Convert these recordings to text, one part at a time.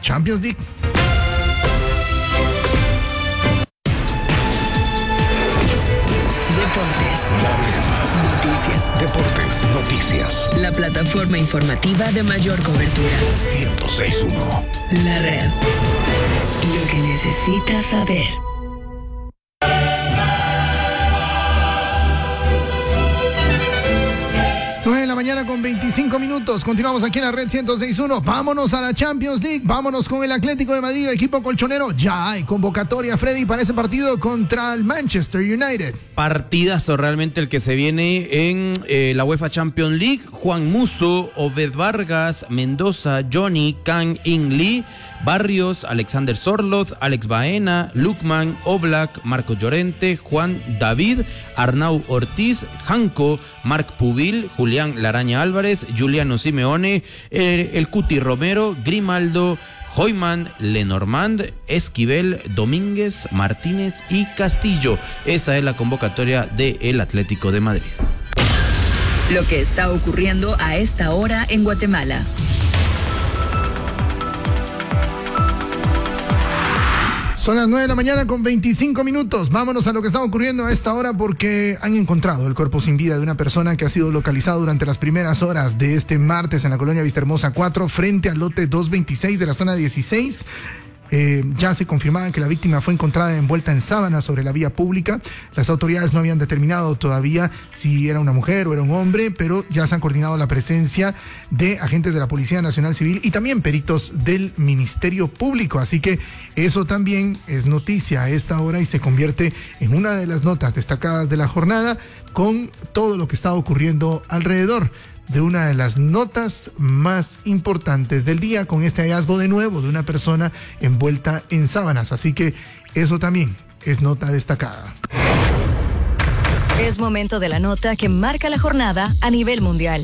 Champions League. Noticias. Deportes, noticias. La plataforma informativa de mayor cobertura. 106.1. La red. Lo que necesitas saber. 9 de la mañana con 25 minutos. Continuamos aquí en la red 106.1. Vámonos a la Champions League. Vámonos con el Atlético de Madrid, equipo colchonero. Ya hay convocatoria, Freddy, para ese partido contra el Manchester United. Partidazo realmente el que se viene en la UEFA Champions League. Juan Musso, Obed Vargas, Mendoza, Johnny, Kang In Lee, Barrios, Alexander Sorloth, Alex Baena, Lukman, Oblak, Marco Llorente, Juan David, Arnau Ortiz, Janko, Marc Pubil, Julián Laraña Álvarez, Giuliano Simeone, el Cuti Romero, Grimaldo, Hoyman, Lenormand, Esquivel, Domínguez, Martínez y Castillo. Esa es la convocatoria del Atlético de Madrid. Lo que está ocurriendo a esta hora en Guatemala. Son las 9 de la mañana con 25 minutos. Vámonos a lo que está ocurriendo a esta hora porque han encontrado el cuerpo sin vida de una persona que ha sido localizado durante las primeras horas de este martes en la colonia Vistahermosa 4 frente al lote 226 de la zona 16. Ya se confirmaba que la víctima fue encontrada envuelta en sábanas sobre la vía pública. Las autoridades no habían determinado todavía si era una mujer o era un hombre, pero ya se han coordinado la presencia de agentes de la Policía Nacional Civil y también peritos del Ministerio Público. Así que eso también es noticia a esta hora y se convierte en una de las notas destacadas de la jornada con todo lo que está ocurriendo alrededor de una de las notas más importantes del día, con este hallazgo de nuevo de una persona envuelta en sábanas. Así que eso también es nota destacada. Es momento de la nota que marca la jornada a nivel mundial.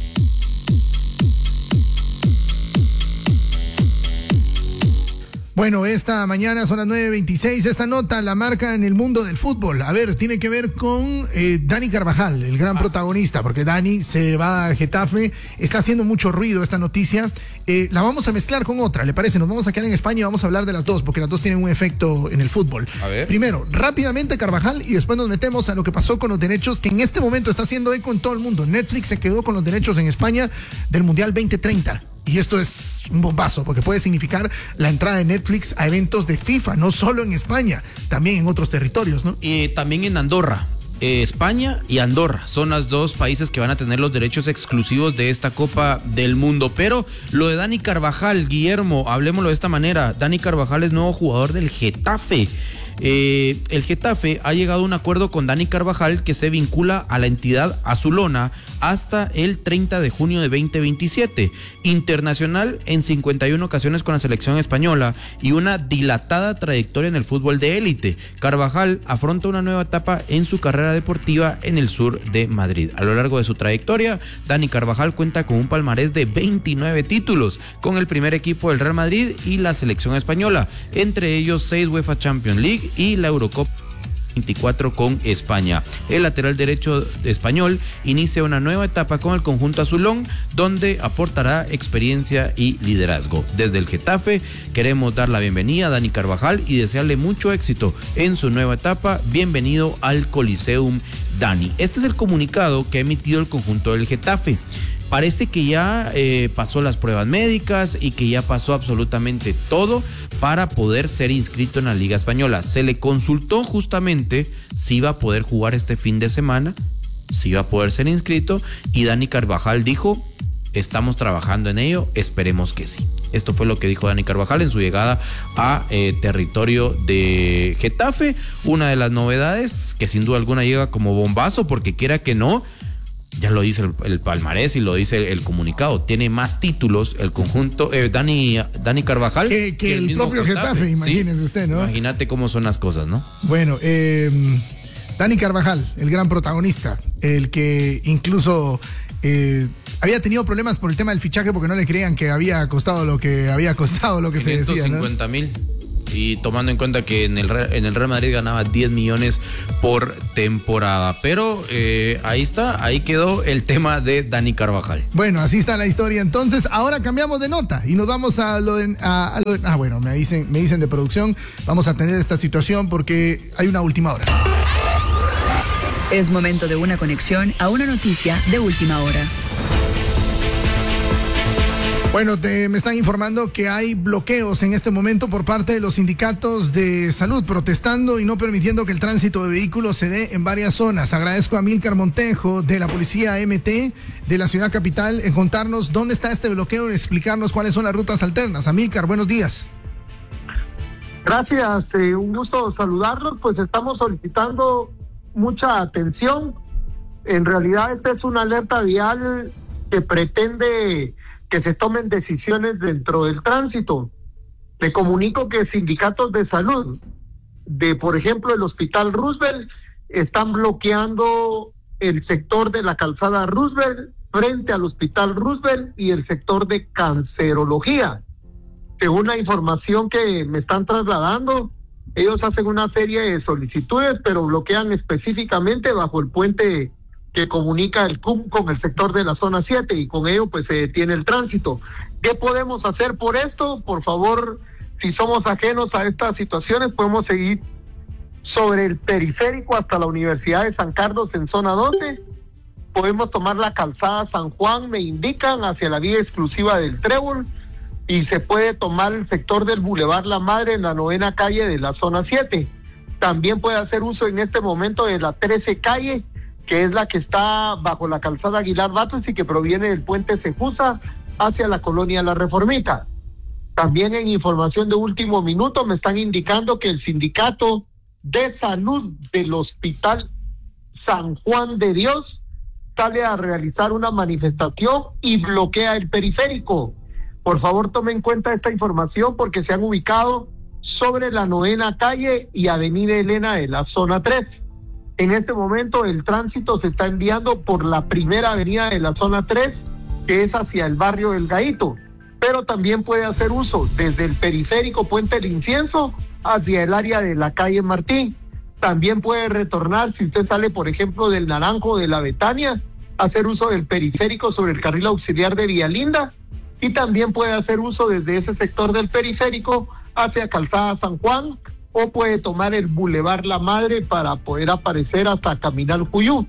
Bueno, esta mañana son las 9:26. Esta nota la marca en el mundo del fútbol. A ver, tiene que ver con Dani Carvajal, el gran protagonista, porque Dani se va a Getafe. Está haciendo mucho ruido esta noticia. La vamos a mezclar con otra, ¿le parece? Nos vamos a quedar en España y vamos a hablar de las dos, porque las dos tienen un efecto en el fútbol. A ver. Primero, rápidamente Carvajal y después nos metemos a lo que pasó con los derechos que en este momento está haciendo eco en todo el mundo. Netflix se quedó con los derechos en España del Mundial 2030. Y esto es un bombazo, porque puede significar la entrada de Netflix a eventos de FIFA, no solo en España, también en otros territorios, ¿no? Y también en Andorra. España y Andorra son los dos países que van a tener los derechos exclusivos de esta Copa del Mundo. Pero lo de Dani Carvajal, Guillermo, hablemoslo de esta manera. Dani Carvajal es nuevo jugador del Getafe. El Getafe ha llegado a un acuerdo con Dani Carvajal que se vincula a la entidad azulona hasta el 30 de junio de 2027. Internacional en 51 ocasiones con la selección española y una dilatada trayectoria en el fútbol de élite. Carvajal afronta una nueva etapa en su carrera deportiva en el sur de Madrid. A lo largo de su trayectoria, Dani Carvajal cuenta con un palmarés de 29 títulos con el primer equipo del Real Madrid y la selección española, entre ellos 6 UEFA Champions League y la Eurocopa 24 con España. El lateral derecho español inicia una nueva etapa con el conjunto azulón, donde aportará experiencia y liderazgo. Desde el Getafe queremos dar la bienvenida a Dani Carvajal y desearle mucho éxito en su nueva etapa. Bienvenido al Coliseum, Dani. Este es el comunicado que ha emitido el conjunto del Getafe. Parece que ya pasó las pruebas médicas y que ya pasó absolutamente todo para poder ser inscrito en la Liga Española. Se le consultó justamente si iba a poder jugar este fin de semana, si iba a poder ser inscrito, y Dani Carvajal dijo: estamos trabajando en ello, esperemos que sí. Esto fue lo que dijo Dani Carvajal en su llegada a territorio de Getafe. Una de las novedades que sin duda alguna llega como bombazo, porque quiera que no, ya lo dice el palmarés y lo dice el comunicado, tiene más títulos el conjunto Dani Carvajal que el propio Getafe, imagínense, ¿sí? Usted, ¿no? Imagínate cómo son las cosas, ¿no? Bueno, Dani Carvajal, el gran protagonista, el que incluso había tenido problemas por el tema del fichaje porque no le creían que había costado lo que se decía, ¿no? 550,000. y tomando en cuenta que en el Real Madrid ganaba 10 millones por temporada. Pero ahí está, ahí quedó el tema de Dani Carvajal. Bueno, así está la historia. Entonces, ahora cambiamos de nota y nos vamos a lo de... bueno, me dicen de producción, vamos a atender esta situación porque hay una última hora. Es momento de una conexión a una noticia de última hora. Bueno, me están informando que hay bloqueos en este momento por parte de los sindicatos de salud, protestando y no permitiendo que el tránsito de vehículos se dé en varias zonas. Agradezco a Amílcar Montejo de la Policía MT de la ciudad capital en contarnos dónde está este bloqueo y explicarnos cuáles son las rutas alternas. Amílcar, buenos días. Gracias, un gusto saludarlos. Pues estamos solicitando mucha atención. En realidad esta es una alerta vial que pretende que se tomen decisiones dentro del tránsito. Le comunico que sindicatos de salud de, por ejemplo, el Hospital Roosevelt están bloqueando el sector de la calzada Roosevelt frente al Hospital Roosevelt y el sector de cancerología. Según la información que me están trasladando, ellos hacen una serie de solicitudes, pero bloquean específicamente bajo el puente que comunica el CUM con el sector de la zona 7 y con ello pues se detiene el tránsito. ¿Qué podemos hacer por esto? Por favor, si somos ajenos a estas situaciones, podemos seguir sobre el periférico hasta la Universidad de San Carlos en zona 12. Podemos tomar la calzada San Juan, me indican, hacia la vía exclusiva del Trébol, y se puede tomar el sector del Boulevard La Madre en la 9ª calle de la zona 7. También puede hacer uso en este momento de la 13 calle, que es la que está bajo la calzada Aguilar Batres y que proviene del puente Cejusa hacia la colonia La Reformita. También en información de último minuto me están indicando que el sindicato de salud del Hospital San Juan de Dios sale a realizar una manifestación y bloquea el periférico. Por favor, tomen en cuenta esta información porque se han ubicado sobre la 9ª calle y avenida Elena de la zona 3. En este momento el tránsito se está enviando por la primera avenida de la zona 3, que es hacia el barrio del Gaito, pero también puede hacer uso desde el periférico Puente del Incienso hacia el área de la calle Martín. También puede retornar, si usted sale por ejemplo del Naranjo de la Betania, hacer uso del periférico sobre el carril auxiliar de Villalinda, y también puede hacer uso desde ese sector del periférico hacia Calzada San Juan, o puede tomar el Boulevard La Madre para poder aparecer hasta Caminal Cuyú.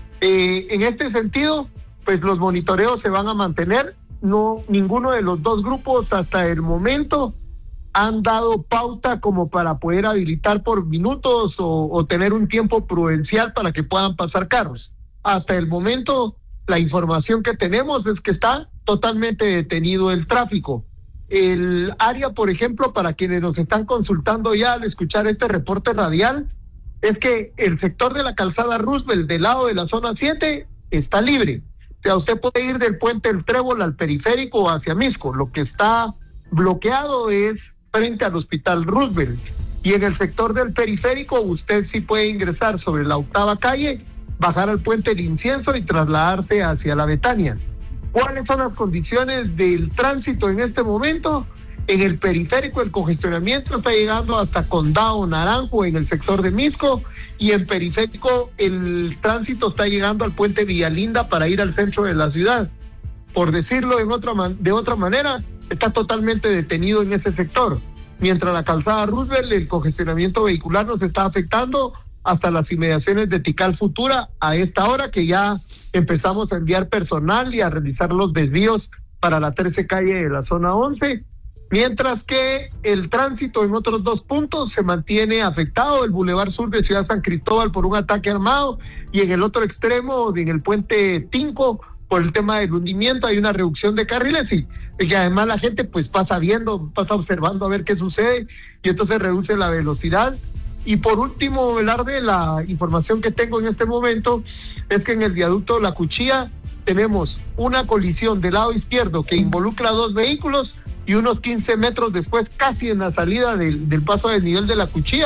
En este sentido, pues los monitoreos se van a mantener. No, ninguno de los dos grupos hasta el momento han dado pauta como para poder habilitar por minutos o tener un tiempo prudencial para que puedan pasar carros. Hasta el momento, la información que tenemos es que está totalmente detenido el tráfico. El área, por ejemplo, para quienes nos están consultando ya al escuchar este reporte radial, es que el sector de la calzada Roosevelt del lado de la zona 7 está libre. O sea, usted puede ir del puente del Trébol al periférico hacia Misco. Lo que está bloqueado es frente al Hospital Roosevelt. Y en el sector del periférico usted sí puede ingresar sobre la 8ª calle, bajar al puente del Incienso y trasladarse hacia la Betania. ¿Cuáles son las condiciones del tránsito en este momento? En el periférico el congestionamiento está llegando hasta Condado Naranjo en el sector de Misco, y en periférico el tránsito está llegando al puente Villalinda para ir al centro de la ciudad. Por decirlo de otra manera, está totalmente detenido en ese sector. Mientras la calzada Roosevelt, el congestionamiento vehicular nos está afectando hasta las inmediaciones de Tikal Futura a esta hora, que ya empezamos a enviar personal y a realizar los desvíos para la 13 calle de la zona 11, mientras que el tránsito en otros dos puntos se mantiene afectado: el Boulevard Sur de Ciudad San Cristóbal por un ataque armado, y en el otro extremo, en el puente Tinco, por el tema del hundimiento hay una reducción de carriles, y que además la gente pues pasa observando a ver qué sucede, y entonces reduce la velocidad. Y por último, Velarde, la información que tengo en este momento es que en el viaducto La Cuchilla tenemos una colisión del lado izquierdo que involucra 2 vehículos, y unos 15 metros después, casi en la salida del paso del nivel de La Cuchilla,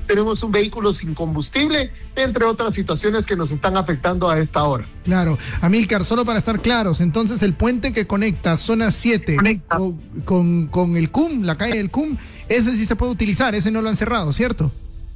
tenemos un vehículo sin combustible, entre otras situaciones que nos están afectando a esta hora. Claro. Amílcar, solo para estar claros, entonces el puente que conecta zona 7 con el CUM, la calle del CUM, ese sí se puede utilizar, ese no lo han cerrado, ¿cierto?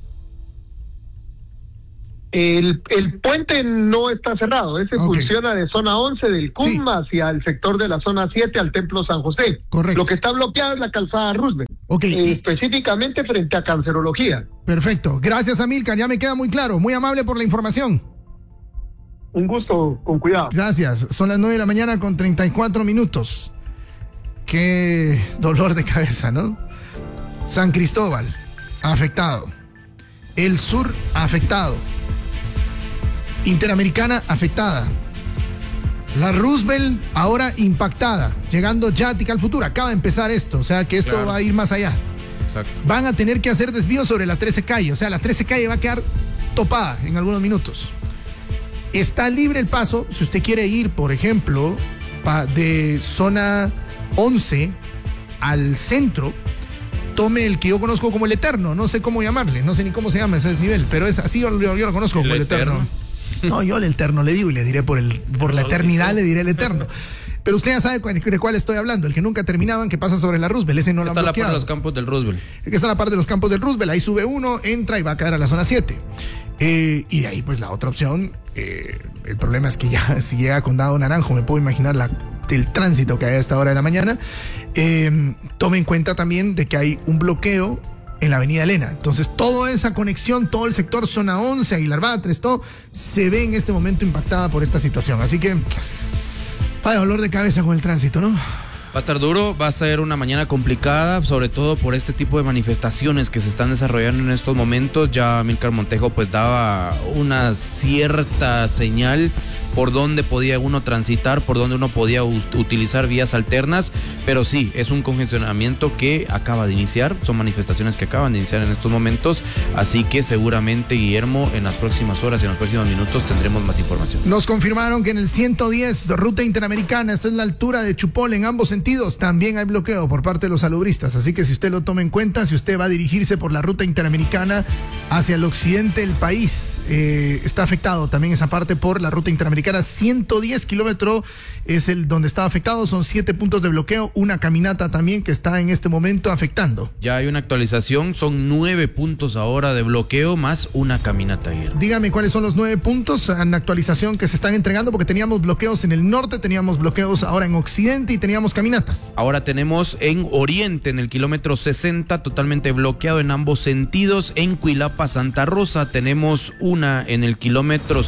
El puente no está cerrado, ese funciona de zona 11 del CUM hacia el sector de la zona 7 al Templo San José. Correcto. Lo que está bloqueado es la calzada Roosevelt, específicamente frente a cancerología. Perfecto, gracias Amílcar, ya me queda muy claro, muy amable por la información. Un gusto, con cuidado. Gracias, son las 9 de la mañana con 34 minutos. Qué dolor de cabeza, ¿no? San Cristóbal, afectado. El sur, afectado. Interamericana afectada. La Roosevelt ahora impactada, llegando ya a Tikal Futura. Acaba de empezar esto, o sea que esto va a ir más allá. Exacto. Van a tener que hacer desvíos sobre la 13 calle, o sea, la 13 calle va a quedar topada en algunos minutos. Está libre el paso, si usted quiere ir, por ejemplo, de zona 11 al centro, tome el que yo conozco como el Eterno, no sé cómo llamarle, no sé ni cómo se llama ese desnivel, pero es así, yo lo conozco como el Eterno. No, yo el Eterno le digo y le diré por la eternidad, le diré el Eterno. Pero usted ya sabe de cuál estoy hablando, el que nunca terminaban, que pasa sobre la Roosevelt, ese no lo han bloqueado. Está a la par de los campos del Roosevelt. El que está a la par de los campos del Roosevelt, ahí sube uno, entra y va a caer a la zona 7. Y de ahí pues la otra opción, el problema es que ya si llega Condado Naranjo, me puedo imaginar el tránsito que hay a esta hora de la mañana. Tome en cuenta también de que hay un bloqueo en la avenida Elena. Entonces toda esa conexión, todo el sector zona 11, Aguilar Batres, todo se ve en este momento impactada por esta situación. Así que vaya dolor de cabeza con el tránsito, ¿no? Va a estar duro, va a ser una mañana complicada, sobre todo por este tipo de manifestaciones que se están desarrollando en estos momentos. Ya Amílcar Montejo pues daba una cierta señal por dónde podía uno transitar, por dónde uno podía utilizar vías alternas, pero sí, es un congestionamiento que acaba de iniciar, son manifestaciones que acaban de iniciar en estos momentos, así que seguramente, Guillermo, en las próximas horas y en los próximos minutos tendremos más información. Nos confirmaron que en el 110, ruta interamericana, esta es la altura de Chupol en ambos sentidos, también hay bloqueo por parte de los salubristas, así que si usted lo toma en cuenta, si usted va a dirigirse por la ruta interamericana hacia el occidente del país, está afectado también esa parte por la ruta interamericana. 110 kilómetros es el donde está afectado, son 7 puntos de bloqueo, una caminata también que está en este momento afectando. Ya hay una actualización, son 9 puntos ahora de bloqueo más una caminata ayer. Dígame cuáles son los 9 puntos en actualización que se están entregando, porque teníamos bloqueos en el norte, teníamos bloqueos ahora en occidente y teníamos caminatas. Ahora tenemos en oriente, en el kilómetro 60, totalmente bloqueado en ambos sentidos. En Cuilapa, Santa Rosa, tenemos una en el kilómetro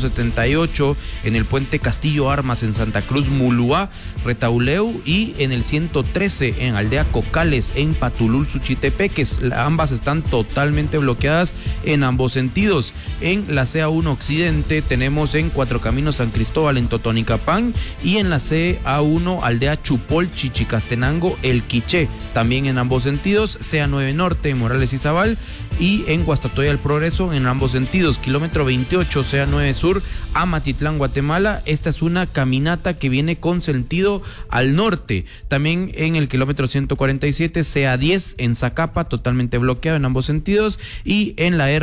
178, en el puente Castillo Armas en Santa Cruz, Muluá, Retauleu, y en el 113 en Aldea Cocales en Patulul, Suchitepeques. Ambas están totalmente bloqueadas en ambos sentidos. En la CA1 Occidente tenemos en Cuatro Caminos San Cristóbal en Totonicapán, y en la CA1 Aldea Chupol, Chichicastenango, El Quiché, también en ambos sentidos. CA9 Norte en Morales y Zabal, y en Guastatoya El Progreso en ambos sentidos. Kilómetro 28 CA9 Sur, Amatitlán, Guatemala. Esta es una caminata que viene con sentido al norte. También en el kilómetro 147 CA10 en Zacapa, totalmente bloqueado en ambos sentidos, y en la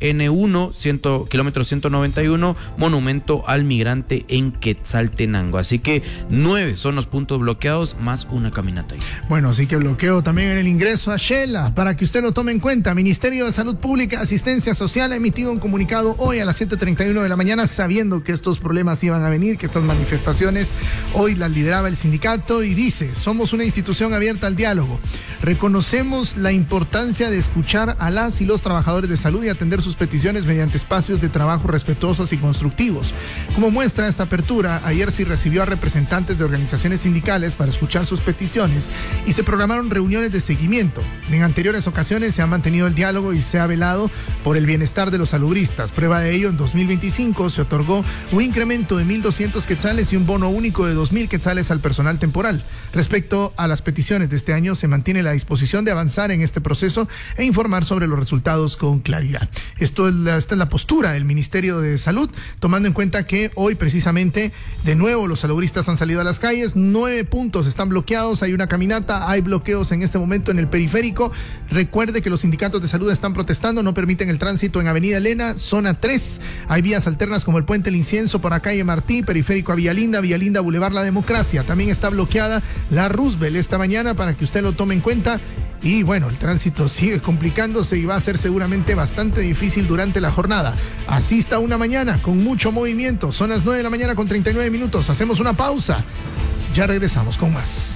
RN1 kilómetro 191 Monumento al Migrante en Quetzaltenango. Así que 9 son los puntos bloqueados más una caminata ahí. Bueno, así que bloqueo también en el ingreso a Shela, para que usted lo tome en cuenta. Ministerio de Salud Pública, Asistencia Social ha emitido un comunicado hoy a las 7:31 de la mañana, sabiendo que estos problemas iban a venir, que estas manifestaciones hoy las lideraba el sindicato, y dice: somos una institución abierta al diálogo, reconocemos la importancia de escuchar a las y los trabajadores de salud y atender sus peticiones mediante espacios de trabajo respetuosos y constructivos. Como muestra esta apertura, ayer se recibió a representantes de organizaciones sindicales para escuchar sus peticiones y se programaron reuniones de seguimiento. En anteriores ocasiones se ha mantenido el diálogo y se ha velado por el bienestar de los salubristas. Prueba de ello, en 2025 se otorgó un incremento de 1.200 quetzales y un bono único de 2.000 quetzales al personal temporal. Respecto a las peticiones de este año, se mantiene la disposición de avanzar en este proceso e informar sobre los resultados con claridad. Esta es la postura del Ministerio de Salud, tomando en cuenta que hoy precisamente de nuevo los salubristas han salido a las calles. 9 puntos están bloqueados, hay una caminata, hay bloqueos en este momento en el periférico. Recuerde que los sindicatos de salud están protestando, no permiten el tránsito en Avenida Elena, zona 3. Hay vías alternas como el Puente El Incienso por la calle Martí, periférico a Vía Linda, Boulevard La Democracia. También está bloqueada la Roosevelt esta mañana para que usted lo tome en cuenta. Y bueno, el tránsito sigue complicándose y va a ser seguramente bastante difícil durante la jornada. Así está una mañana con mucho movimiento. Son las 9 de la mañana con 39 minutos. Hacemos una pausa. Ya regresamos con más.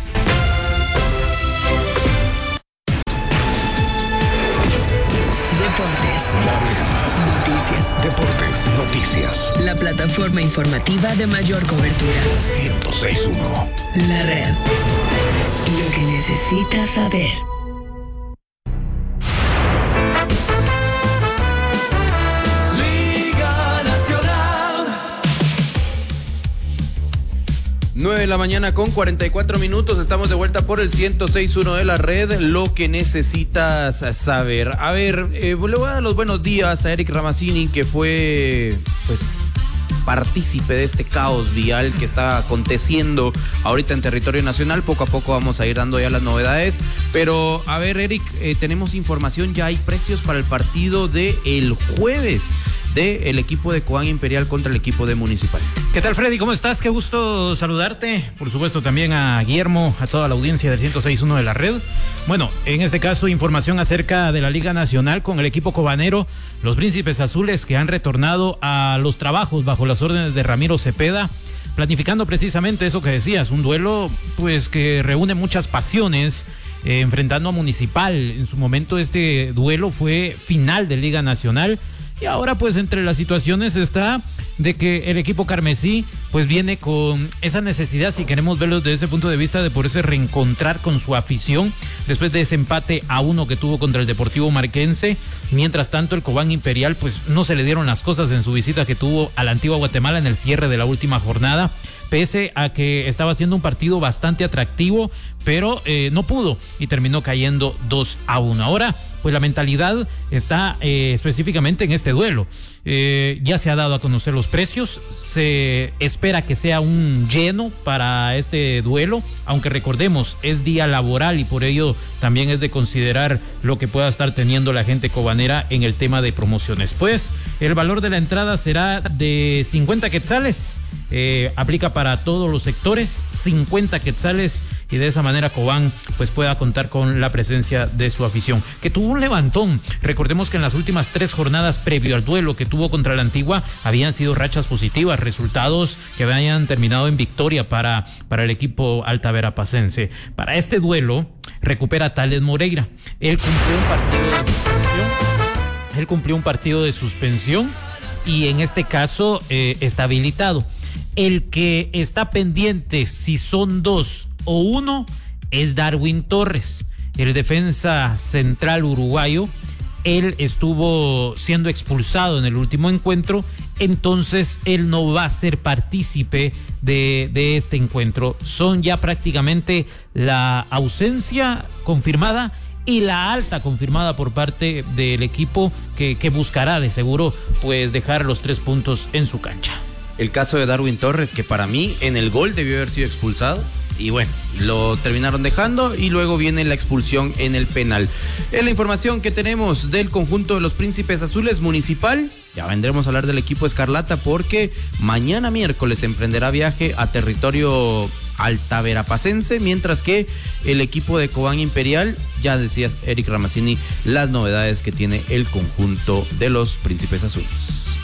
Noticias. Deportes, noticias. La plataforma informativa de mayor cobertura. 106.1. La red. Lo que necesitas saber. Liga Nacional. 9 de la mañana con 44 minutos. Estamos de vuelta por el 106.1 de la red. Lo que necesitas saber. A ver, le voy a dar los buenos días a Eric Ramazzini, que fue, pues, partícipe de este caos vial que está aconteciendo ahorita en territorio nacional. Poco a poco vamos a ir dando ya las novedades. Pero, a ver, Eric, tenemos información, ya hay precios para el partido de el jueves del equipo de Cobán Imperial contra el equipo de Municipal. ¿Qué tal, Freddy? ¿Cómo estás? Qué gusto saludarte. Por supuesto, también a Guillermo, a toda la audiencia del 106.1 de la red. Bueno, en este caso, información acerca de la Liga Nacional con el equipo cobanero, los Príncipes Azules, que han retornado a los trabajos bajo las órdenes de Ramiro Cepeda, planificando precisamente eso que decías, un duelo pues que reúne muchas pasiones, enfrentando a Municipal. En su momento este duelo fue final de Liga Nacional. Y ahora pues entre las situaciones está de que el equipo carmesí pues viene con esa necesidad, si queremos verlo desde ese punto de vista, de poderse reencontrar con su afición después de ese empate a 1 que tuvo contra el Deportivo Marquense. Mientras tanto, el Cobán Imperial pues no se le dieron las cosas en su visita que tuvo a la Antigua Guatemala en el cierre de la última jornada, pese a que estaba haciendo un partido bastante atractivo, pero no pudo y terminó cayendo 2-1. Ahora, pues la mentalidad está específicamente en este duelo. Ya se ha dado a conocer los precios, se espera que sea un lleno para este duelo, aunque recordemos, es día laboral y por ello también es de considerar lo que pueda estar teniendo la gente cobanera en el tema de promociones. Pues el valor de la entrada será de 50 quetzales. Aplica para todos los sectores, 50 quetzales, y de esa manera Cobán pues pueda contar con la presencia de su afición, que tuvo un levantón. Recordemos que en las últimas 3 jornadas previo al duelo que tuvo contra la Antigua habían sido rachas positivas, resultados que habían terminado en victoria para el equipo altaverapacense. Para este duelo recupera a Tales Moreira. Él cumplió un partido de suspensión y en este caso está habilitado. El que está pendiente, si son 2 o 1, es Darwin Torres, el defensa central uruguayo. Él estuvo siendo expulsado en el último encuentro, entonces él no va a ser partícipe de este encuentro. Son ya prácticamente la ausencia confirmada y la alta confirmada por parte del equipo que buscará de seguro pues dejar los 3 puntos en su cancha. El caso de Darwin Torres, que para mí en el gol debió haber sido expulsado, y bueno, lo terminaron dejando y luego viene la expulsión en el penal. Es la información que tenemos del conjunto de los Príncipes Azules. Municipal, ya vendremos a hablar del equipo Escarlata, porque mañana miércoles emprenderá viaje a territorio altaverapacense, mientras que el equipo de Cobán Imperial, ya decías Eric Ramazzini, las novedades que tiene el conjunto de los Príncipes Azules.